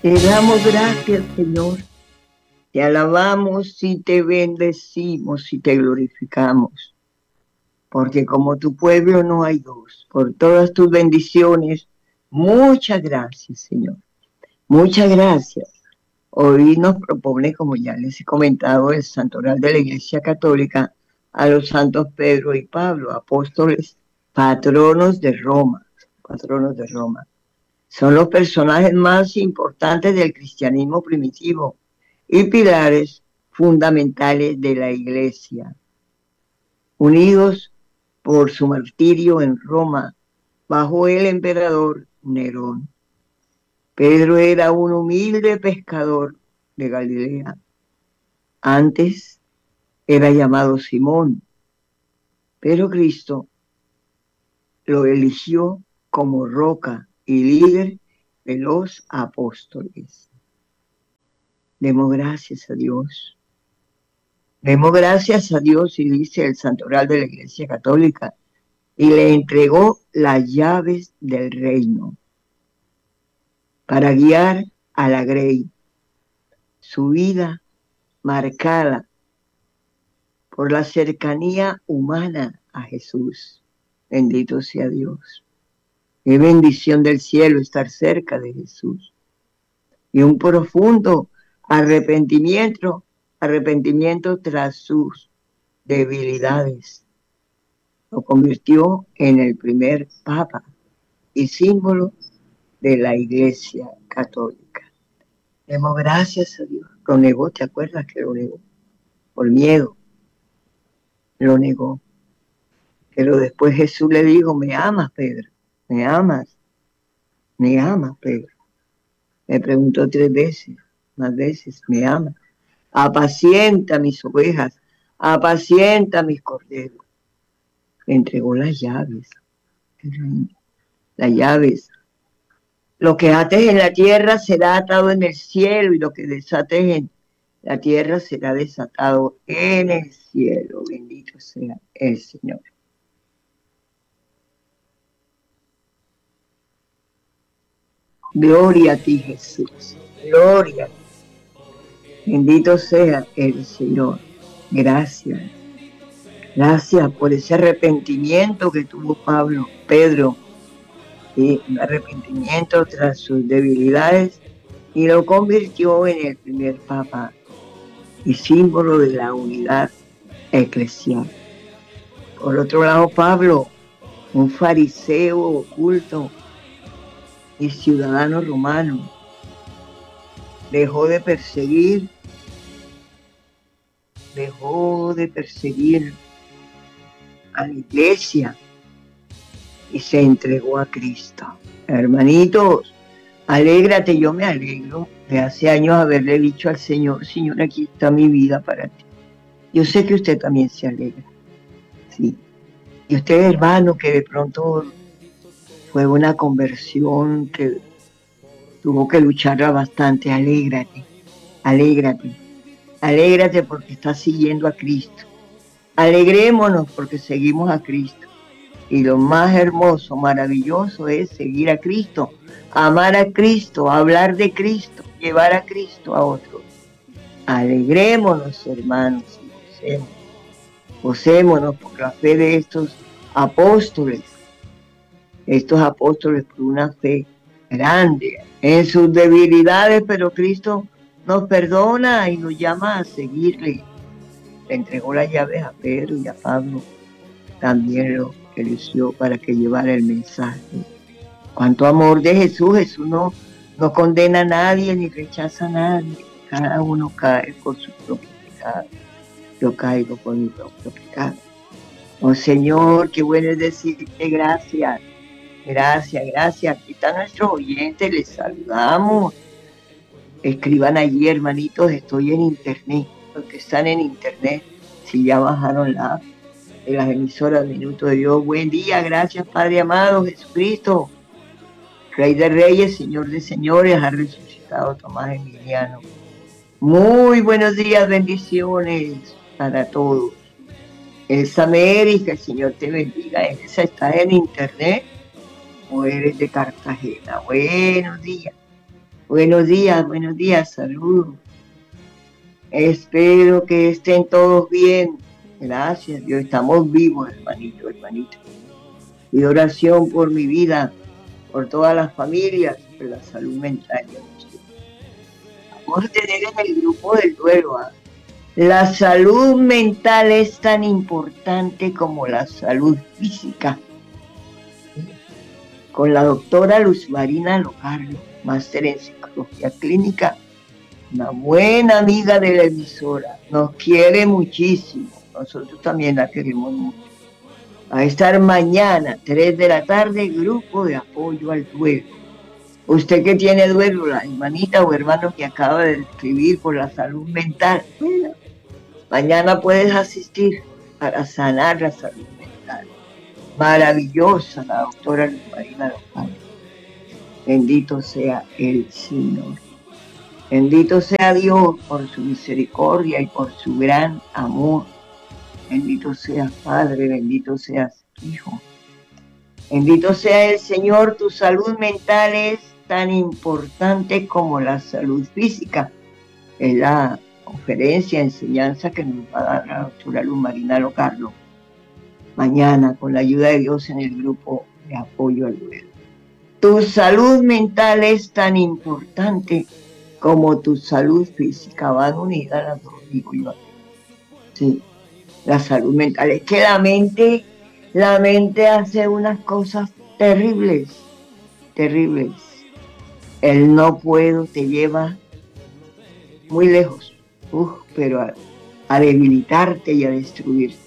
Te damos gracias, Señor. Te alabamos y te bendecimos y te glorificamos. Porque como tu pueblo no hay dos. Por todas tus bendiciones, muchas gracias, Señor. Muchas gracias. Hoy nos propone, como ya les he comentado, el santoral de la Iglesia Católica a los santos Pedro y Pablo, apóstoles, patronos de Roma, patronos de Roma. Son los personajes más importantes del cristianismo primitivo y pilares fundamentales de la Iglesia. Unidos por su martirio en Roma bajo el emperador Nerón. Pedro era un humilde pescador de Galilea. Antes era llamado Simón, pero Cristo lo eligió como roca y líder de los apóstoles. Demos gracias a Dios. Demos gracias a Dios, y dice el santoral de la Iglesia Católica, y le entregó las llaves del reino para guiar a la Grey, su vida marcada por la cercanía humana a Jesús. Bendito sea Dios. Qué bendición del cielo estar cerca de Jesús. Y un profundo arrepentimiento tras sus debilidades. Lo convirtió en el primer papa y símbolo de la Iglesia Católica. Demos gracias a Dios. Lo negó, ¿te acuerdas que lo negó? Por miedo, lo negó. Pero después Jesús le dijo, me amas, Pedro, me amas, Pedro. Me preguntó 3 veces, más veces, me amas. Apacienta mis ovejas, apacienta mis corderos. Le entregó las llaves. Las llaves. Lo que ates en la tierra será atado en el cielo, y lo que desates en la tierra será desatado en el cielo. Bendito sea el Señor. Gloria a ti, Jesús. Gloria a ti. Bendito sea el Señor. Gracias. Gracias por ese arrepentimiento que tuvo Pedro, y un arrepentimiento tras sus debilidades, y lo convirtió en el primer papa y símbolo de la unidad eclesial. Por otro lado, Pablo, un fariseo oculto y ciudadano romano, dejó de perseguir a la iglesia y se entregó a Cristo. Hermanitos, alégrate, yo me alegro de hace años haberle dicho al Señor, Señor, aquí está mi vida para ti. Yo sé que usted también se alegra, sí. Y usted, hermano, que de pronto fue una conversión que tuvo que lucharla bastante, alégrate, alégrate, alégrate porque estás siguiendo a Cristo. Alegrémonos porque seguimos a Cristo. Y lo más hermoso, maravilloso es seguir a Cristo, amar a Cristo, hablar de Cristo, llevar a Cristo a otros. Alegrémonos, hermanos, y gocémonos por la fe de estos apóstoles por una fe grande en sus debilidades, pero Cristo nos perdona y nos llama a seguirle. Le entregó las llaves a Pedro y a Pablo, también lo eligió para que llevara el mensaje. Cuánto amor de Jesús. Jesús no condena a nadie ni rechaza a nadie. Cada uno cae por su propio pecado. Yo caigo por mi propio pecado. Oh Señor, qué bueno es decirte gracias. Gracias. Aquí están nuestros oyentes, les saludamos. Escriban allí, hermanitos, estoy en internet. Los que están en internet, si ya bajaron de las emisoras Minuto de Dios. Buen día, gracias Padre amado, Jesucristo, Rey de Reyes, Señor de Señores, ha resucitado Tomás Emiliano. Muy buenos días, bendiciones para todos. Elsa Mary, que el Señor te bendiga. Elsa, ¿estás en internet o eres de Cartagena? Buenos días. buenos días, saludos. Espero que estén todos bien. Gracias, Dios, estamos vivos, hermanito, hermanito. Y oración por mi vida, por todas las familias, por la salud mental. Vamos a tener en el grupo del duelo. La salud mental es tan importante como la salud física. Con la doctora Luz Marina Locarlo, máster en psicología clínica, una buena amiga de la emisora, nos quiere muchísimo, nosotros también la queremos mucho. Va a estar mañana, 3 de la tarde, grupo de apoyo al duelo. Usted que tiene duelo, la hermanita o hermano que acaba de escribir por la salud mental, bueno, mañana puedes asistir para sanar la salud mental. Maravillosa la doctora Luz Marina Lozano. Bendito sea el Señor. Bendito sea Dios por su misericordia y por su gran amor. Bendito sea Padre, bendito seas Hijo. Bendito sea el Señor, tu salud mental es tan importante como la salud física. Es la conferencia, enseñanza que nos va a dar la doctora Luz Marina Locarlo mañana con la ayuda de Dios en el grupo de apoyo al duelo. Tu salud mental es tan importante como tu salud física, van unidas las dos, digo yo. Sí, la salud mental. Es que la mente hace unas cosas terribles, terribles. El no puedo te lleva muy lejos, pero a debilitarte y a destruirte.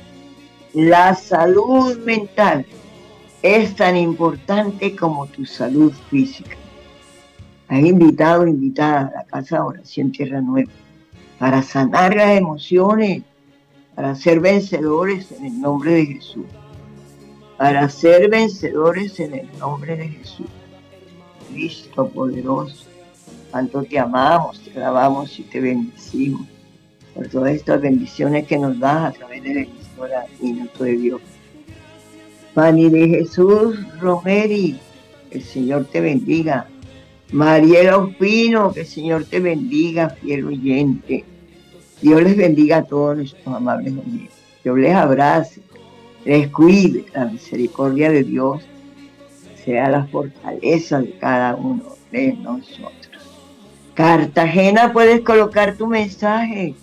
La salud mental es tan importante como tu salud física. Has invitado, invitada a la Casa de Oración Tierra Nueva para sanar las emociones, para ser vencedores en el nombre de Jesús. Para ser vencedores en el nombre de Jesús. Cristo poderoso, tanto te amamos, te alabamos y te bendecimos por todas estas bendiciones que nos das a través de la emisora Minuto de Dios. Fanny de Jesús Romeri, que el Señor te bendiga. Mariela Ospino, que el Señor te bendiga, fiel oyente. Dios les bendiga a todos nuestros amables oyentes. Dios les abrace, les cuide. La misericordia de Dios sea la fortaleza de cada uno de nosotros. Cartagena, puedes colocar tu mensaje.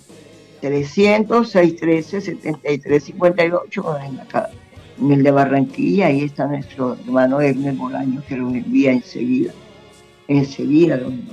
300-613-7358 en el de Barranquilla. Ahí está nuestro hermano Hermes Bolaño, que lo envía enseguida. Enseguida lo envía.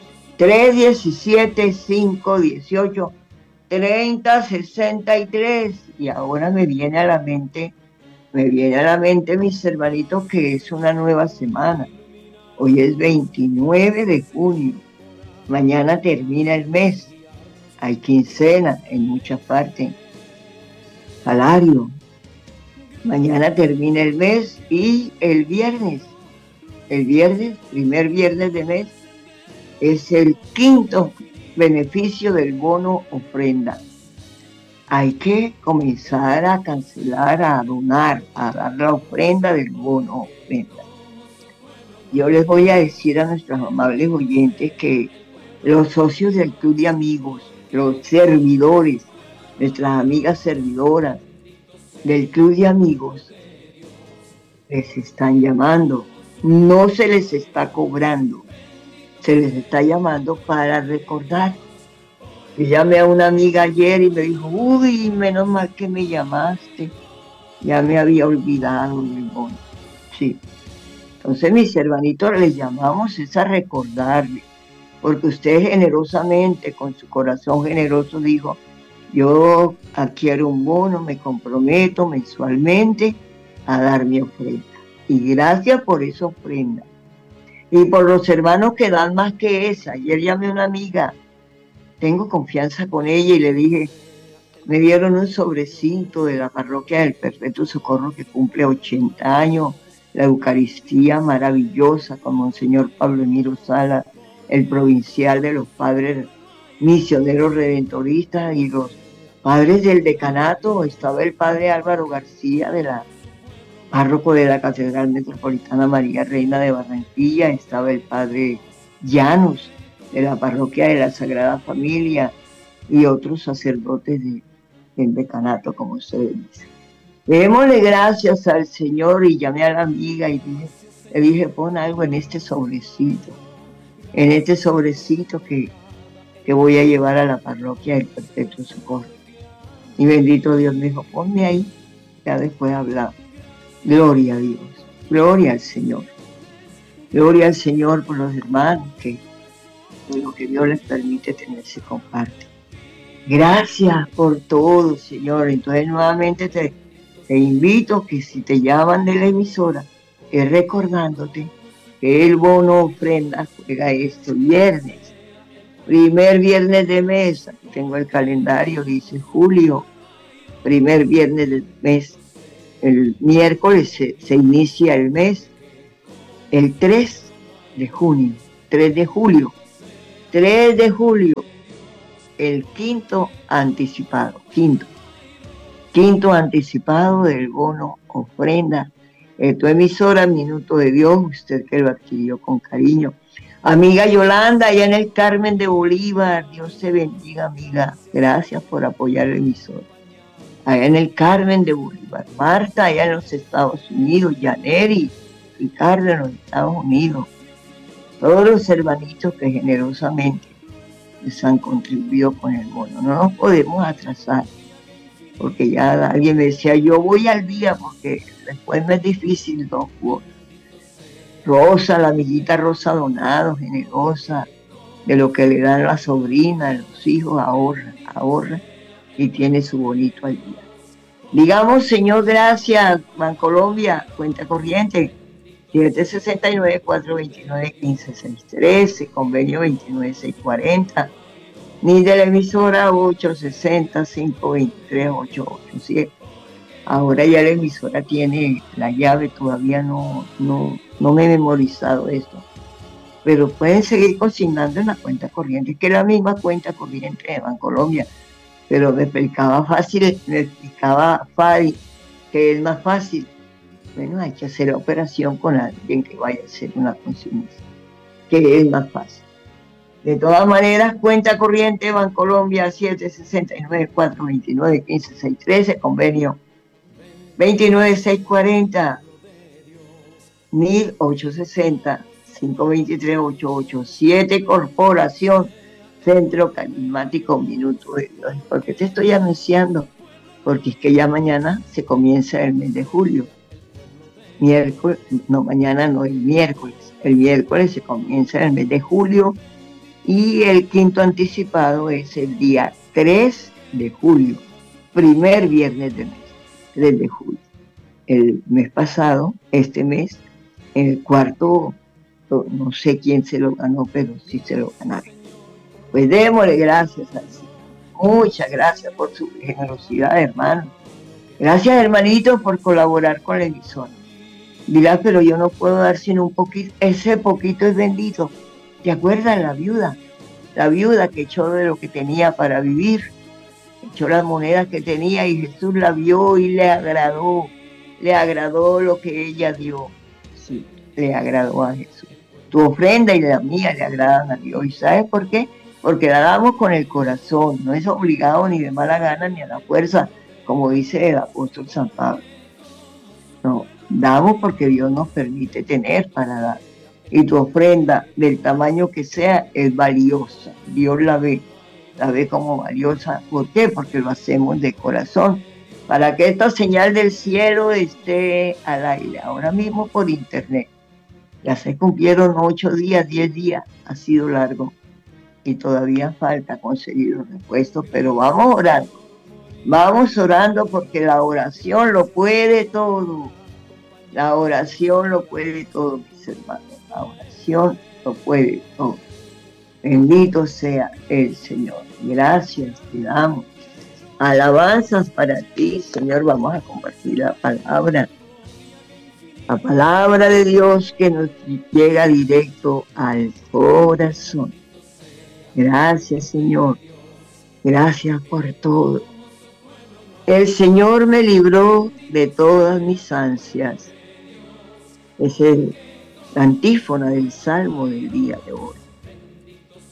317-518-3063. Y ahora me viene a la mente, mis hermanitos, que es una nueva semana. Hoy es 29 de junio. Mañana termina el mes. Hay quincena en muchas partes. Salario. Mañana termina el mes y el viernes, primer viernes de mes, es el quinto beneficio del bono ofrenda. Hay que comenzar a cancelar, a donar, a dar la ofrenda del bono ofrenda. Yo les voy a decir a nuestros amables oyentes que los socios del Club de Amigos, los servidores, nuestras amigas servidoras del Club de Amigos, les están llamando. No se les está cobrando, se les está llamando para recordar. Yo llamé a una amiga ayer y me dijo, uy, menos mal que me llamaste, ya me había olvidado del bono. Sí. Entonces, mis hermanitos, les llamamos es a recordarles, porque usted generosamente, con su corazón generoso, dijo, yo adquiero un bono, me comprometo mensualmente a dar mi ofrenda. Y gracias por esa ofrenda. Y por los hermanos que dan más que esa. Ayer llamé a una amiga, tengo confianza con ella y le dije, me dieron un sobrecito de la parroquia del Perpetuo Socorro que cumple 80 años, la Eucaristía maravillosa con Monseñor Pablo Emiro Sala, el provincial de los padres misioneros redentoristas y los padres del decanato. Estaba el padre Álvaro García, párroco de la Catedral Metropolitana María Reina de Barranquilla, estaba el padre Llanos, de la parroquia de la Sagrada Familia, y otros sacerdotes del decanato, como ustedes dicen. Démosle gracias al Señor, y llamé a la amiga y le dije, pon algo en este sobrecito que voy a llevar a la parroquia del Perpetuo Socorro. Y bendito Dios me dijo, ponme ahí, ya después hablamos. Gloria a Dios, gloria al Señor. Gloria al Señor por los hermanos que lo que Dios les permite tener se comparte. Gracias por todo, Señor. Entonces nuevamente te invito que si te llaman de la emisora, es recordándote que el bono ofrenda juega este viernes, primer viernes de mes. Aquí tengo el calendario, dice julio, primer viernes del mes. El miércoles se inicia el mes, el 3 de junio, 3 de julio, el quinto anticipado del bono ofrenda. Tu emisora, Minuto de Dios, usted que lo adquirió con cariño. Amiga Yolanda, allá en el Carmen de Bolívar, Dios te bendiga, amiga. Gracias por apoyar la emisora. Allá en el Carmen de Bolívar. Marta, allá en los Estados Unidos. Yaneri, Ricardo en los Estados Unidos. Todos los hermanitos que generosamente les han contribuido con el bono. No nos podemos atrasar, porque ya alguien me decía, yo voy al día porque después me es difícil 2 cuotas. Rosa, la amiguita Rosa Donado, generosa, de lo que le dan la sobrina, los hijos, ahorra y tiene su bonito al día. Digamos, Señor, gracias, Bancolombia, cuenta corriente, 769-429-1563, convenio 29640, ni de la emisora 860-523-887. Ahora ya la emisora tiene la llave, todavía no me he memorizado esto, pero pueden seguir consignando en la cuenta corriente, que es la misma cuenta corriente de Bancolombia, pero me explicaba Fadi que es más fácil. Bueno, hay que hacer la operación con alguien que vaya a hacer una consignación, que es más fácil. De todas maneras, cuenta corriente Bancolombia 769-429-15613, convenio 29640, NID 860-523-887, Corporación Centro Carismático Minuto de Dios. ¿Por qué te estoy anunciando? Porque es que ya mañana se comienza el mes de julio. Mañana no, el miércoles. El miércoles se comienza el mes de julio y el quinto anticipado es el día 3 de julio, primer viernes del mes, 3 de julio. El mes pasado, este mes, en el cuarto, no sé quién se lo ganó, pero sí se lo ganaron. Pues démosle gracias al Señor. Muchas gracias por su generosidad, hermano. Gracias, hermanito, por colaborar con la emisora. Dirás, pero yo no puedo dar sino un poquito. Ese poquito es bendito. ¿Te acuerdas la viuda? La viuda que echó de lo que tenía para vivir, echó las monedas que tenía y Jesús la vio y le agradó lo que ella dio. Sí, le agradó a Jesús. Tu ofrenda y la mía le agradan a Dios. ¿Y sabes por qué? Porque la damos con el corazón, no es obligado ni de mala gana ni a la fuerza, como dice el apóstol San Pablo. No, damos porque Dios nos permite tener para dar. Y tu ofrenda, del tamaño que sea, es valiosa. Dios la ve como valiosa. ¿Por qué? Porque lo hacemos de corazón. Para que esta señal del cielo esté al aire, ahora mismo por internet. Ya se cumplieron 8 días, 10 días, ha sido largo. Y todavía falta conseguir los repuestos, pero vamos orando porque la oración lo puede todo. La oración lo puede todo, mis hermanos. La oración lo puede todo. Bendito sea el Señor. Gracias te damos. Alabanzas para ti, Señor. Vamos a compartir la palabra de Dios que nos llega directo al corazón. Gracias, Señor. Gracias por todo. El Señor me libró de todas mis ansias. Es la antífona del Salmo del día de hoy.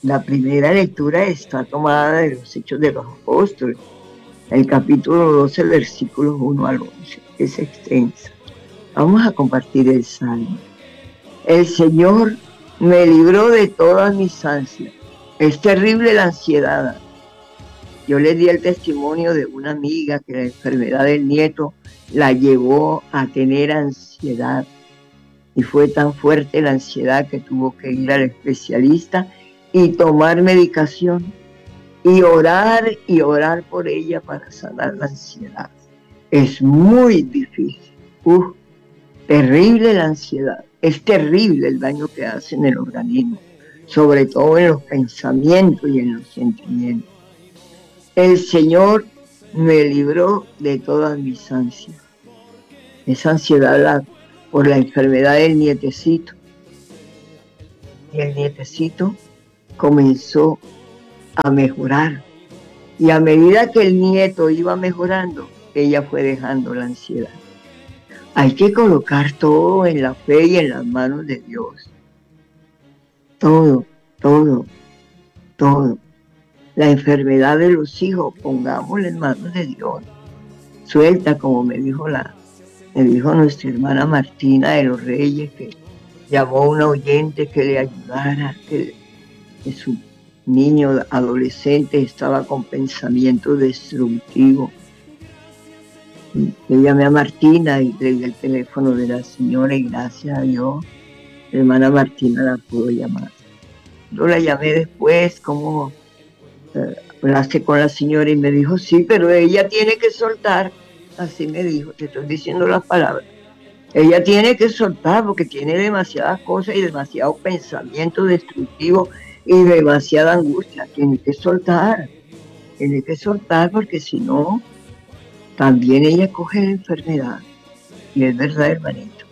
La primera lectura está tomada de los Hechos de los Apóstoles, el capítulo 12, versículos 1 al 11. Es extensa. Vamos a compartir el Salmo. El Señor me libró de todas mis ansias. Es terrible la ansiedad. Yo le di el testimonio de una amiga que la enfermedad del nieto la llevó a tener ansiedad. Y fue tan fuerte la ansiedad que tuvo que ir al especialista y tomar medicación y orar por ella para sanar la ansiedad. Es muy difícil. Terrible la ansiedad. Es terrible el daño que hace en el organismo, sobre todo en los pensamientos y en los sentimientos. El Señor me libró de todas mis ansias. Esa ansiedad por la enfermedad del nietecito. Y el nietecito comenzó a mejorar. Y a medida que el nieto iba mejorando, ella fue dejando la ansiedad. Hay que colocar todo en la fe y en las manos de Dios. Todo, todo, todo. La enfermedad de los hijos, pongámosla en manos de Dios. Suelta, como me dijo nuestra hermana Martina de los Reyes, que llamó a una oyente que le ayudara, que su niño adolescente estaba con pensamientos destructivos. Le llamé a Martina y le di el teléfono de la señora y gracias a Dios, la hermana Martina la pudo llamar. Yo la llamé después, como hablaste con la señora y me dijo, sí, pero ella tiene que soltar. Así me dijo, te estoy diciendo las palabras. Ella tiene que soltar porque tiene demasiadas cosas y demasiados pensamientos destructivos y demasiada angustia. Tiene que soltar porque si no, también ella coge la enfermedad. Y es verdad, hermanito.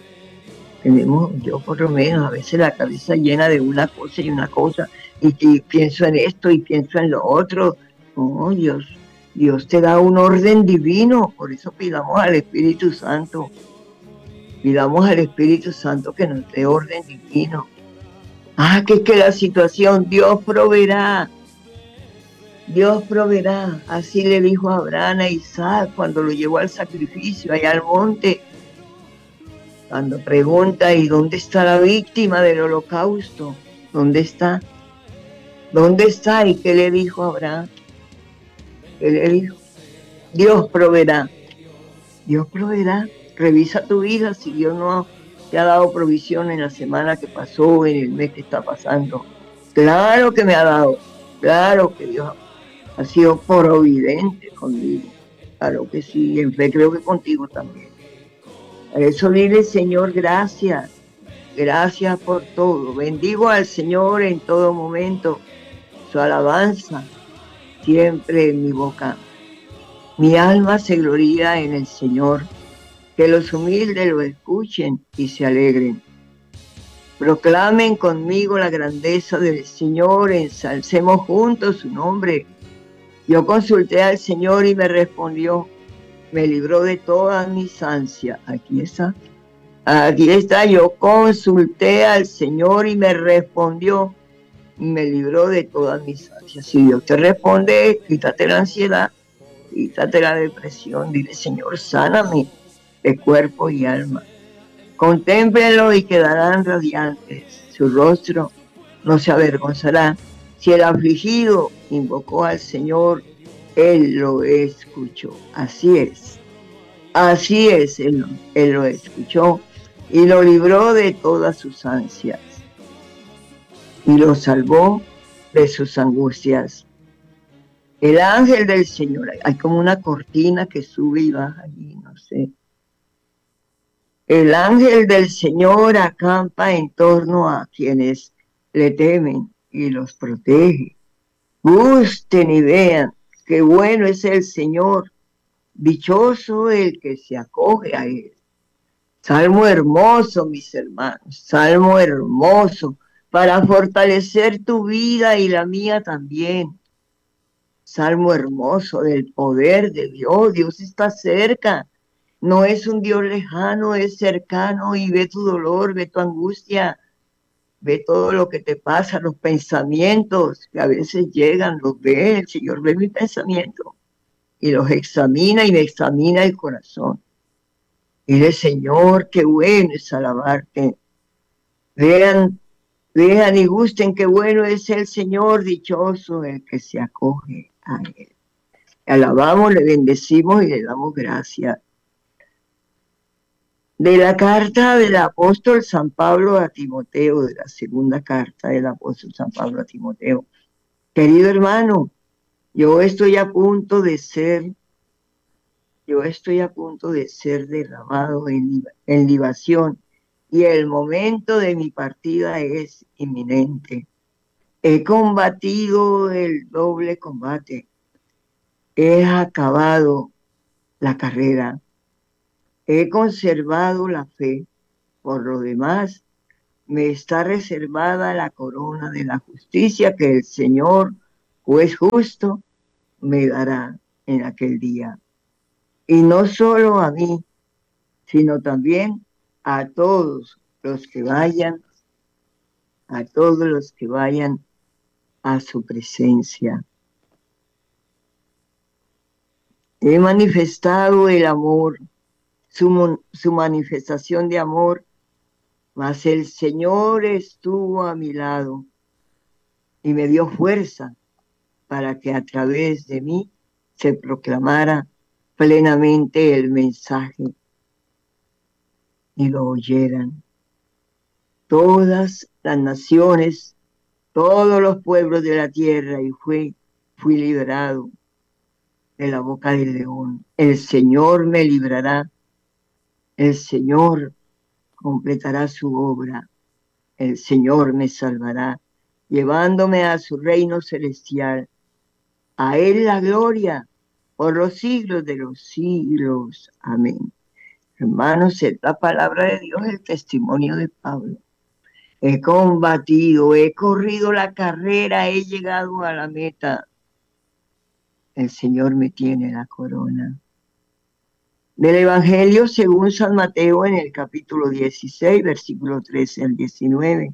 Yo por lo menos a veces la cabeza llena de una cosa y una cosa, y pienso en esto y pienso en lo otro. Oh, Dios te da un orden divino, por eso pidamos al Espíritu Santo. Pidamos al Espíritu Santo que nos dé orden divino. Que la situación, Dios proveerá. Dios proveerá. Así le dijo a Abraham a Isaac cuando lo llevó al sacrificio allá al monte. Cuando pregunta, ¿y dónde está la víctima del holocausto? ¿Dónde está? ¿Dónde está? ¿Y qué le dijo Abraham? ¿Qué le dijo? Dios proveerá. Dios proveerá. Revisa tu vida si Dios no te ha dado provisión en la semana que pasó, en el mes que está pasando. Claro que me ha dado. Claro que Dios ha sido providente conmigo. Claro que sí. En fe creo que contigo también. A eso dile, Señor, gracias. Gracias por todo. Bendigo al Señor en todo momento. Su alabanza siempre en mi boca. Mi alma se gloria en el Señor. Que los humildes lo escuchen y se alegren. Proclamen conmigo la grandeza del Señor. Ensalcemos juntos su nombre. Yo consulté al Señor y me respondió. Me libró de todas mis ansias. Aquí está. Yo consulté al Señor y me respondió, me libró de todas mis ansias. Si Dios te responde, quítate la ansiedad, quítate la depresión, dile, Señor, sáname de cuerpo y alma. Contémplenlo y quedarán radiantes. Su rostro no se avergonzará. Si el afligido invocó al Señor, Él lo escuchó. Así es, Él lo escuchó y lo libró de todas sus ansias y lo salvó de sus angustias. El ángel del Señor, hay como una cortina que sube y baja allí, no sé. El ángel del Señor acampa en torno a quienes le temen y los protege. Gusten y vean qué bueno es el Señor, dichoso el que se acoge a él. Salmo hermoso, mis hermanos, salmo hermoso para fortalecer tu vida y la mía también. Salmo hermoso del poder de Dios. Dios está cerca. No es un Dios lejano, es cercano y ve tu dolor, ve tu angustia. ve todo lo que te pasa, los pensamientos que a veces llegan, los ve, el Señor ve mis pensamientos y los examina y me examina el corazón. Dile, Señor, qué bueno es alabarte. Vean, vean y gusten qué bueno es el Señor, dichoso el que se acoge a Él. Le alabamos, le bendecimos y le damos gracias. De la carta del apóstol San Pablo a Timoteo, de la segunda carta del apóstol San Pablo a Timoteo. Querido hermano, yo estoy a punto de ser derramado en libación y el momento de mi partida es inminente. He combatido el doble combate, he acabado la carrera, he conservado la fe. Por lo demás, me está reservada la corona de la justicia que el Señor, juez justo, me dará en aquel día. Y no solo a mí, sino también a todos los que vayan, a todos los que vayan a su presencia. He manifestado el amor, su manifestación de amor, mas el Señor estuvo a mi lado y me dio fuerza para que a través de mí se proclamara plenamente el mensaje y lo oyeran todas las naciones, todos los pueblos de la tierra, y fui liberado de la boca del león. El Señor me librará, el Señor completará su obra, el Señor me salvará, llevándome a su reino celestial. A Él la gloria por los siglos de los siglos. Amén. Hermanos, es la palabra de Dios, el testimonio de Pablo. He combatido, he corrido la carrera, he llegado a la meta. El Señor me tiene la corona. Del Evangelio según San Mateo en el capítulo 16, versículo 13 al 19.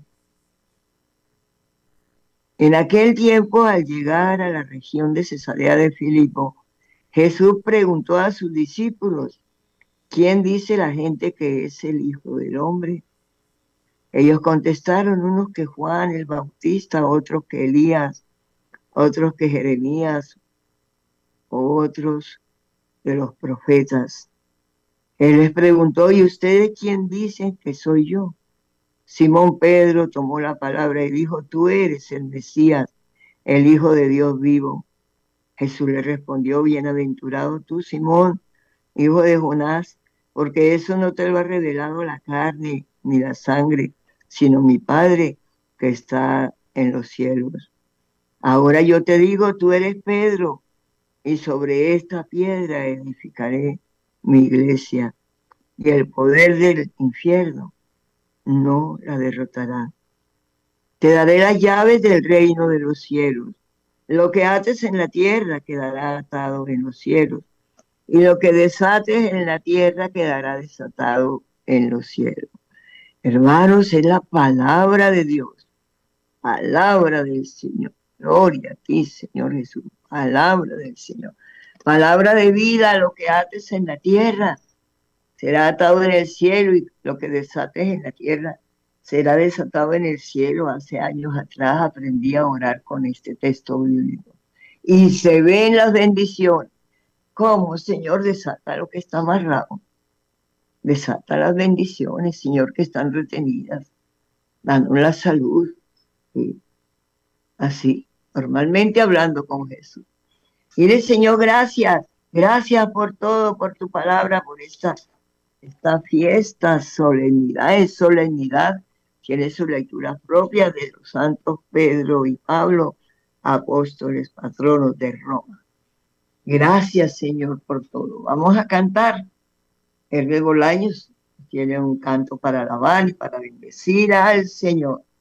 En aquel tiempo, al llegar a la región de Cesarea de Filipo, Jesús preguntó a sus discípulos, ¿quién dice la gente que es el Hijo del Hombre? Ellos contestaron, unos que Juan el Bautista, otros que Elías, otros que Jeremías, otros de los profetas. Él les preguntó, ¿y ustedes quién dicen que soy yo? Simón Pedro tomó la palabra y dijo, tú eres el Mesías, el Hijo de Dios vivo. Jesús le respondió, bienaventurado tú, Simón, hijo de Jonás, porque eso no te lo ha revelado la carne ni la sangre, sino mi Padre que está en los cielos. Ahora yo te digo, tú eres Pedro, y sobre esta piedra edificaré mi iglesia, y el poder del infierno no la derrotará. Te daré las llaves del reino de los cielos. Lo que ates en la tierra quedará atado en los cielos, y lo que desates en la tierra quedará desatado en los cielos. Hermanos, es la palabra de Dios, palabra del Señor. Gloria a ti, Señor Jesús, palabra del Señor. Palabra de vida, lo que ates en la tierra será atado en el cielo y lo que desates en la tierra será desatado en el cielo. Hace años atrás aprendí a orar con este texto bíblico. Y se ven las bendiciones. ¿Cómo, Señor, desata lo que está amarrado? Desata las bendiciones, Señor, que están retenidas. Danos la salud. ¿Sí? Así, normalmente hablando con Jesús. Mire, Señor, gracias. Gracias por todo, por tu palabra, por esta fiesta, solemnidad, tiene su lectura propia de los santos Pedro y Pablo, apóstoles, patronos de Roma. Gracias, Señor, por todo. Vamos a cantar. Hervé Bolaños tiene un canto para alabar y para bendecir al Señor.